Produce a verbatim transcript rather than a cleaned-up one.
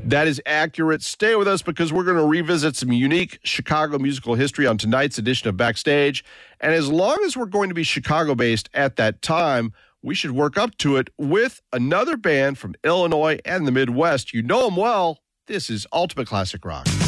That is accurate. Stay with us because we're going to revisit some unique Chicago musical history on tonight's edition of Backstage. And as long as we're going to be Chicago-based at that time, we should work up to it with another band from Illinois and the Midwest. You know them well. This is Ultimate Classic Rock.